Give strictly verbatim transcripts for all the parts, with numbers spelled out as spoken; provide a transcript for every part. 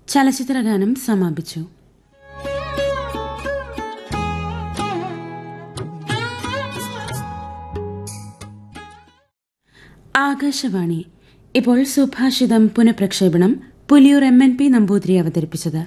ചലച്ചിത്രഗാനം സമാപിച്ചു. ആകാശവാണി. ഇപ്പോൾ സുഭാഷിതം പുനഃപ്രക്ഷേപണം. Puliyur M N P Namboothiri അവതരിപ്പിച്ചത്.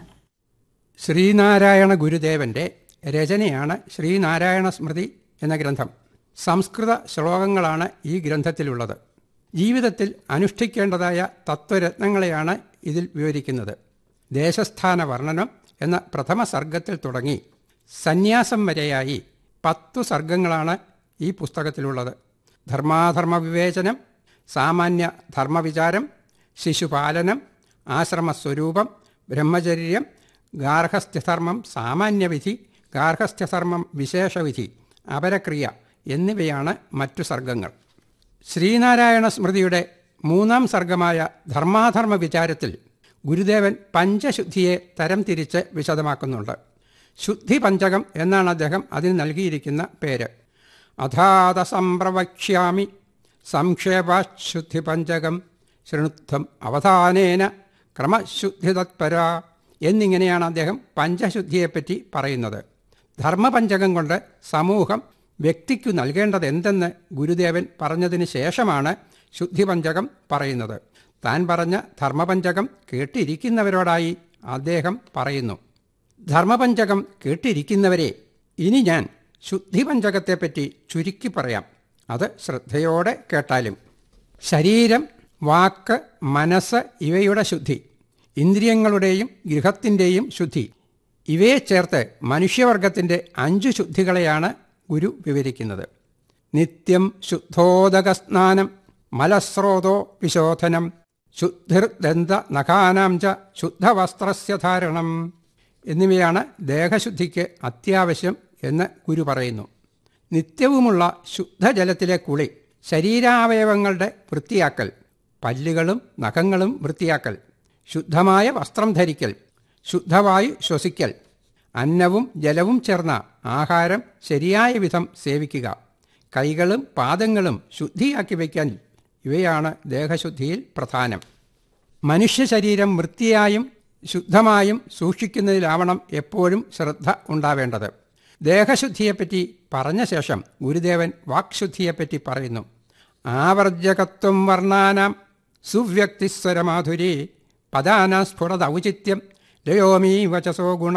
ശ്രീനാരായണ ഗുരുദേവന്റെ രചനയാണ് ശ്രീനാരായണ സ്മൃതി എന്ന ഗ്രന്ഥം. സംസ്കൃത ശ്ലോകങ്ങളാണ് ഈ ഗ്രന്ഥത്തിലുള്ളത്. ജീവിതത്തിൽ അനുഷ്ഠിക്കേണ്ടതായ തത്വരത്നങ്ങളെയാണ് ഇതിൽ വിവരിക്കുന്നത്. ദേശസ്ഥാന വർണ്ണനം എന്ന പ്രഥമ സർഗത്തിൽ തുടങ്ങി സന്യാസം വരെയായി പത്തു സർഗങ്ങളാണ് ഈ പുസ്തകത്തിലുള്ളത്. ധർമാധർമ്മ വിവേചനം, സാമാന്യ ധർമ്മവിചാരം, ശിശുപാലനം, ആശ്രമസ്വരൂപം, ബ്രഹ്മചര്യം, ഗാർഹസ്ഥ്യധർമ്മം സാമാന്യവിധി, ഗാർഹസ്ഥ്യധർമ്മം വിശേഷവിധി, അപരക്രിയ എന്നിവയാണ് മറ്റു സർഗങ്ങൾ. ശ്രീനാരായണ സ്മൃതിയുടെ മൂന്നാം സർഗമായ ധർമാധർമ്മ വിചാരത്തിൽ ഗുരുദേവൻ പഞ്ചശുദ്ധിയെ തരം തിരിച്ച് വിശദമാക്കുന്നുണ്ട്. ശുദ്ധി പഞ്ചകം എന്നാണ് അദ്ദേഹം അതിന് നൽകിയിരിക്കുന്ന പേര്. അഥാത സംപ്രവക്ഷ്യാമി സംക്ഷേപാശുദ്ധി പഞ്ചകം ശൃണുത്വം അവധാനേന ക്രമശുദ്ധി തത്പര എന്നിങ്ങനെയാണ് അദ്ദേഹം പഞ്ചശുദ്ധിയെപ്പറ്റി പറയുന്നത്. ധർമ്മപഞ്ചകം കൊണ്ട് സമൂഹം വ്യക്തിക്കു നൽകേണ്ടത് എന്തെന്ന് ഗുരുദേവൻ പറഞ്ഞതിന് ശേഷമാണ് ശുദ്ധിപഞ്ചകം പറയുന്നത്. താൻ പറഞ്ഞ ധർമ്മപഞ്ചകം കേട്ടിരിക്കുന്നവരോടായി അദ്ദേഹം പറയുന്നു: ധർമ്മപഞ്ചകം കേട്ടിരിക്കുന്നവരെ, ഇനി ഞാൻ ശുദ്ധിപഞ്ചകത്തെപ്പറ്റി ചുരുക്കി പറയാം. അത് ശ്രദ്ധയോടെ കേട്ടാലും. ശരീരം, വാക്ക്, മനസ്സ് ഇവയുടെ ശുദ്ധി, ഇന്ദ്രിയങ്ങളുടെയും ഗൃഹത്തിൻ്റെയും ശുദ്ധി, ഇവയെ ചേർത്ത് മനുഷ്യവർഗത്തിൻ്റെ അഞ്ചു ശുദ്ധികളെയാണ് ഗുരു വിവരിക്കുന്നത്. നിത്യം ശുദ്ധോദകസ്നാനം, മലസ്രോതോ വിശോധനം, ശുദ്ധിർദന്ത നഖാനാം ച ശുദ്ധവസ്ത്രസ്യ ധാരണം എന്നിവയാണ് ദേഹശുദ്ധിക്ക് അത്യാവശ്യം എന്ന് ഗുരു പറയുന്നു. നിത്യവുമുള്ള ശുദ്ധജലത്തിലെ കുളി, ശരീരാവയവങ്ങളുടെ വൃത്തിയാക്കൽ, പല്ലുകളും നഖങ്ങളും വൃത്തിയാക്കൽ, ശുദ്ധമായ വസ്ത്രം ധരിക്കൽ, ശുദ്ധവായു ശ്വസിക്കൽ, അന്നവും ജലവും ചേർന്ന ആഹാരം ശരിയായ വിധം സേവിക്കുക, കൈകളും പാദങ്ങളും ശുദ്ധിയാക്കി വയ്ക്കാൻ, ഇവയാണ് ദേഹശുദ്ധിയിൽ പ്രധാനം. മനുഷ്യ ശരീരം വൃത്തിയായും ശുദ്ധമായും സൂക്ഷിക്കുന്നതിലാവണം എപ്പോഴും ശ്രദ്ധ ഉണ്ടാവേണ്ടത്. ദേഹശുദ്ധിയെപ്പറ്റി പറഞ്ഞ ശേഷം ഗുരുദേവൻ വാക്ശുദ്ധിയെപ്പറ്റി പറയുന്നു. ആവർജകത്വം വർണ്ണാനാം സുവ്യക്തിസ്വരമാധുരി പദാനാം സ്ഫുടത ഔചിത്യം ലയോമീ വചസോ ഗുണ.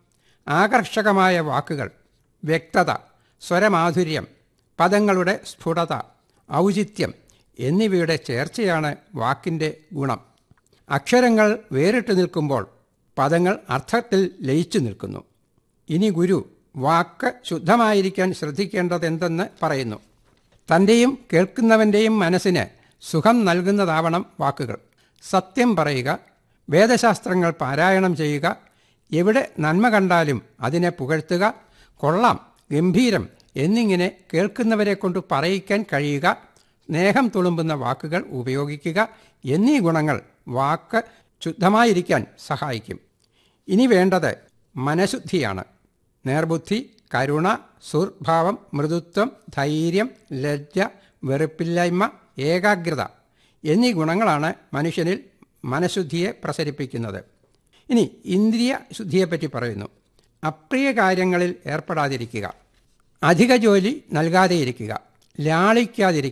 ആകർഷകമായ വാക്കുകൾ, വ്യക്തത, സ്വരമാധുര്യം, പദങ്ങളുടെ സ്ഫുടത, ഔചിത്യം എന്നിവയുടെ ചേർച്ചയാണ് വാക്കിൻ്റെ ഗുണം. അക്ഷരങ്ങൾ വേറിട്ട് നിൽക്കുമ്പോൾ പദങ്ങൾ അർത്ഥത്തിൽ ലയിച്ചു നിൽക്കുന്നു. ഇനി ഗുരു വാക്ക് ശുദ്ധമായിരിക്കാൻ ശ്രദ്ധിക്കേണ്ടതെന്തെന്ന് പറയുന്നു. തൻ്റെയും കേൾക്കുന്നവൻ്റെയും മനസ്സിന് സുഖം നൽകുന്നതാവണം വാക്കുകൾ. സത്യം പറയുക, വേദശാസ്ത്രങ്ങൾ പാരായണം ചെയ്യുക, എവിടെ നന്മ കണ്ടാലും അതിനെ പുകഴ്ത്തുക, കൊള്ളാം, ഗംഭീരം എന്നിങ്ങനെ കേൾക്കുന്നവരെ കൊണ്ട് പറയിക്കാൻ കഴിയുക, സ്നേഹം തുളുമ്പുന്ന വാക്കുകൾ ഉപയോഗിക്കുക എന്നീ ഗുണങ്ങൾ വാക്ക് ശുദ്ധമായിരിക്കാൻ സഹായിക്കും. ഇനി വേണ്ടത് മനഃശുദ്ധിയാണ്. നേർബുദ്ധി, കരുണ, സുർഭാവം, മൃദുത്വം, ധൈര്യം, ലജ്ജ, വെറുപ്പില്ലായ്മ, ഏകാഗ്രത എന്നീ ഗുണങ്ങളാണ് മനുഷ്യനിൽ മനഃശുദ്ധിയെ പ്രസരിപ്പിക്കുന്നത്. ഇനി ഇന്ദ്രിയ ശുദ്ധിയെപ്പറ്റി പറയുന്നു. അപ്രിയ കാര്യങ്ങളിൽ ഏർപ്പെടാതിരിക്കുക, അധിക ജോലി നൽകാതെയിരിക്കുക, ലാളിക്കാതിരിക്കുക,